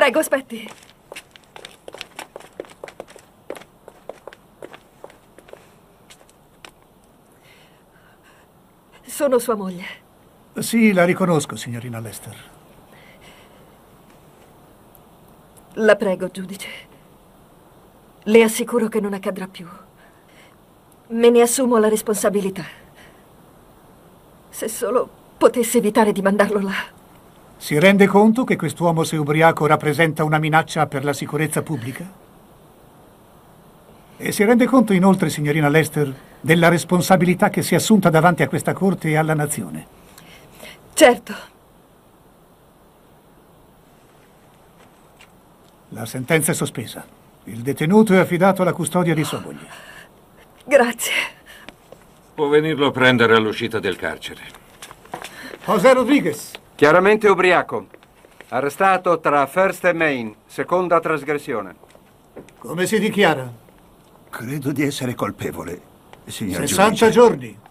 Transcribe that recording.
Prego, aspetti. Sono sua moglie. Sì, la riconosco, signorina Lester. La prego, giudice. Le assicuro che non accadrà più. Me ne assumo la responsabilità. Se solo potesse evitare di mandarlo là. Si rende conto che quest'uomo, se ubriaco, rappresenta una minaccia per la sicurezza pubblica? E si rende conto inoltre, signorina Lester, della responsabilità che si è assunta davanti a questa corte e alla nazione? Certo. La sentenza è sospesa. Il detenuto è affidato alla custodia di sua moglie. Grazie. Può venirlo a prendere all'uscita del carcere. José Rodriguez. Chiaramente ubriaco. Arrestato tra First e Main, seconda trasgressione. Come si dichiara? Credo di essere colpevole, signor 60 giudice. giorni.